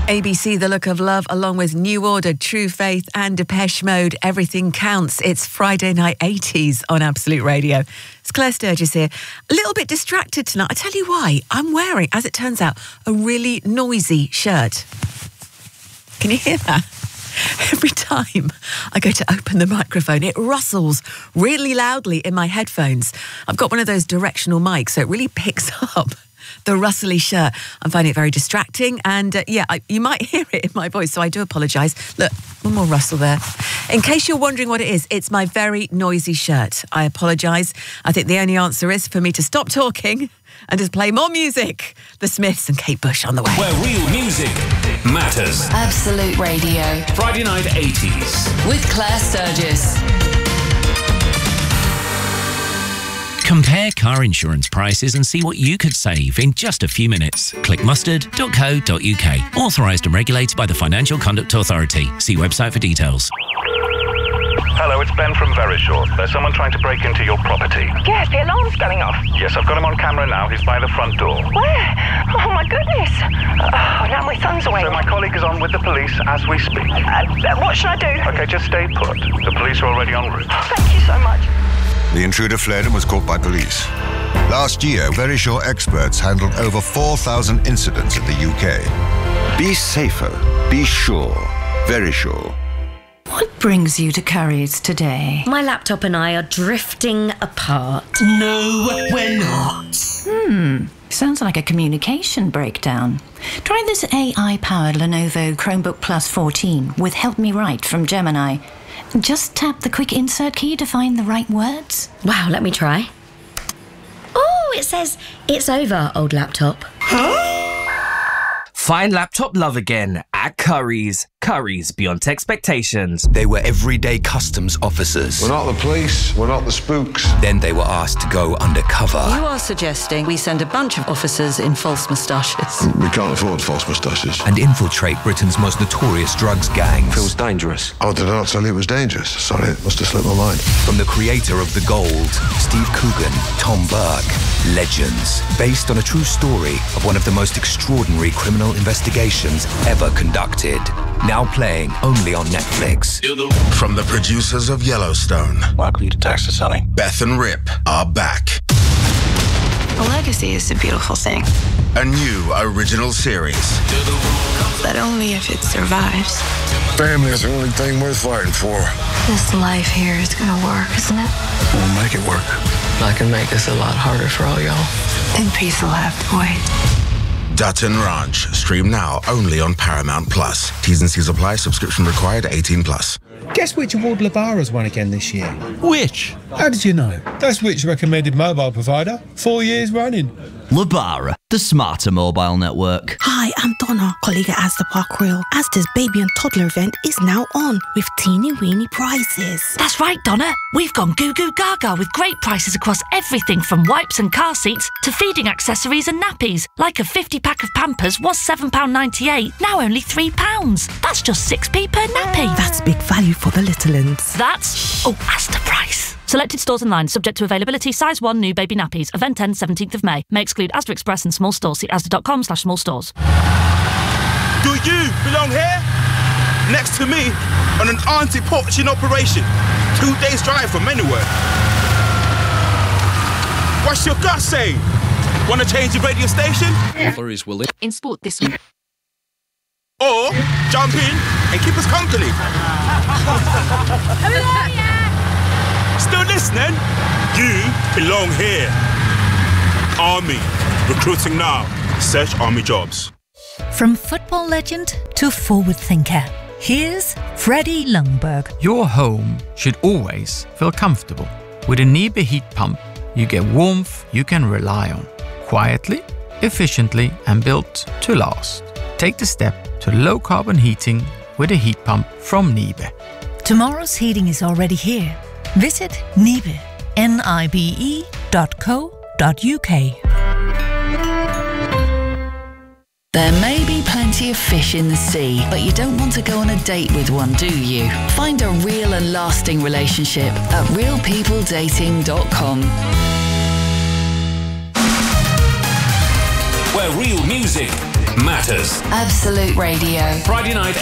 ABC, The Look of Love, along with New Order, True Faith and Depeche Mode. Everything counts. It's Friday Night 80s on Absolute Radio. It's Claire Sturgis here. A little bit distracted tonight. I tell you why. I'm wearing, as it turns out, a really noisy shirt. Can you hear that? Every time I go to open the microphone, it rustles really loudly in my headphones. I've got one of those directional mics, so it really picks up the rustly shirt. I'm finding it very distracting, and you might hear it in my voice, so I do apologise. Look, one more rustle there. In case you're wondering what it is, it's my very noisy shirt. I apologise. I think the only answer is for me to stop talking and just play more music. The Smiths and Kate Bush on the way. Where real music matters. Absolute Radio. Friday Night 80s. With Claire Sturgis. Compare car insurance prices and see what you could save in just a few minutes. Click mustard.co.uk. Authorised and regulated by the Financial Conduct Authority. See website for details. Hello, it's Ben from Verisure. There's someone trying to break into your property. Yes, the alarm's going off. Yes, I've got him on camera now. He's by the front door. Where? Oh, my goodness. Oh, now my son's away. So my colleague is on with the police as we speak. What should I do? Okay, just stay put. The police are already en route. Thank you so much. The intruder fled and was caught by police. Last year, Verisure experts handled over 4,000 incidents in the UK. Be safer. Be sure. Verisure. What brings you to Curry's today? My laptop and I are drifting apart. No, we're not. Sounds like a communication breakdown. Try this AI-powered Lenovo Chromebook Plus 14 with Help Me Write from Gemini. Just tap the quick insert key to find the right words. Wow, let me try. Oh, it says, it's over, old laptop. Find laptop love again at Curry's. Curry's beyond expectations. They were everyday customs officers. We're not the police, we're not the spooks. Then they were asked to go undercover. You are suggesting we send a bunch of officers in false moustaches. We can't afford false moustaches. And infiltrate Britain's most notorious drugs gangs. Feels dangerous. Oh, did I not tell you it was dangerous? Sorry, it must have slipped my mind. From the creator of The Gold, Steve Coogan, Tom Burke, Legends. Based on a true story of one of the most extraordinary criminal investigations ever conducted. Now playing only on Netflix. From the producers of Yellowstone. Welcome to Texas, honey. Beth and Rip are back. A legacy is a beautiful thing. A new original series. But only if it survives. Family is the only thing worth fighting for. This life here is gonna work, isn't it? We'll make it work. I can make this a lot harder for all y'all. And peace will have to wait. Dutton Ranch. Stream now only on Paramount Plus. T's and C's apply. Subscription required. 18+. Guess which award Lebara's won again this year? Which? How did you know? That's which recommended mobile provider. 4 years running. Lebara, the smarter mobile network. Hi, I'm Donna, colleague at Asda Park Royal. Asda's baby and toddler event is now on with teeny weeny prizes. That's right, Donna. We've gone goo goo gaga with great prices across everything from wipes and car seats to feeding accessories and nappies. Like a 50-pack of Pampers was £7.98, now only £3. That's just 6p per nappy. That's big value for the little uns. That's Asda price. Selected stores and lines, subject to availability, size 1, new baby nappies. Event ends 17th of May. May exclude Asda Express and small stores. See asda.com/small stores. Do you belong here? Next to me on an anti-poaching operation. 2 days drive from anywhere. What's your gut saying? Want to change the radio station? Flurries will in sport this week. Or jump in and keep us company. Still listening? You belong here. Army. Recruiting now. Search Army jobs. From football legend to forward thinker, here's Freddie Lundberg. Your home should always feel comfortable. With a Nibe heat pump, you get warmth you can rely on. Quietly, efficiently, and built to last. Take the step to low-carbon heating with a heat pump from Nibe. Tomorrow's heating is already here. Visit Nibe, nibe.co.uk. There may be plenty of fish in the sea, but you don't want to go on a date with one, do you? Find a real and lasting relationship at realpeopledating.com. Where real music matters. Absolute Radio. Friday night,